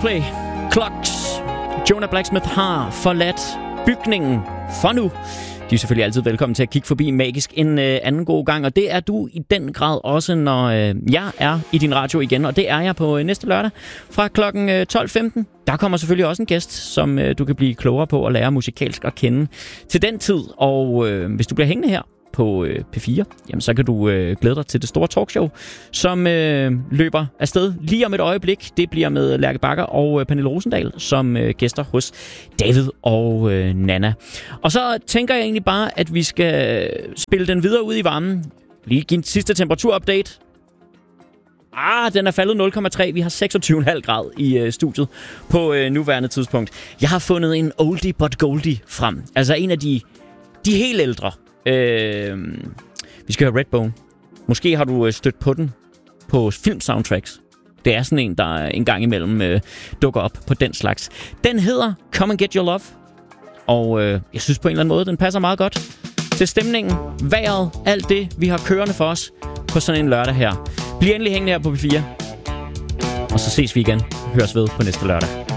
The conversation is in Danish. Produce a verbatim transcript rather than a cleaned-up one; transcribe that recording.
Coldplay, Clocks. Jonah Blacksmith har forladt bygningen for nu. De er selvfølgelig altid velkommen til at kigge forbi Magisk en øh, anden god gang, og det er du i den grad også, når øh, jeg er i din radio igen, og det er jeg på øh, næste lørdag fra klokken øh, tolv femten. Der kommer selvfølgelig også en gæst, som øh, du kan blive klogere på og lære musikalsk at kende til den tid, og øh, hvis du bliver hængende her på øh, P fire, jamen så kan du øh, glæde dig til det store talkshow, som øh, løber afsted lige om et øjeblik. Det bliver med Lærke Bagger og øh, Pernille Rosendal som øh, gæster hos David og øh, Nana. Og så tænker jeg egentlig bare, at vi skal spille den videre ud i varmen. Lige give en sidste temperaturupdate. Ah, den er faldet nul komma tre. Vi har seksogtyve komma fem grad i øh, studiet på øh, nuværende tidspunkt. Jeg har fundet en oldie but goldie frem. Altså en af de, de helt ældre. Øh, vi skal høre Redbone. Måske har du øh, stødt på den på filmsoundtracks. Det er sådan en, der en gang imellem øh, dukker op på den slags. Den hedder Come and Get Your Love. Og øh, jeg synes på en eller anden måde, den passer meget godt til stemningen, vejret, alt det, vi har kørende for os på sådan en lørdag her. Bliv endelig hængende her på P fire. Og så ses vi igen. Høres ved på næste lørdag.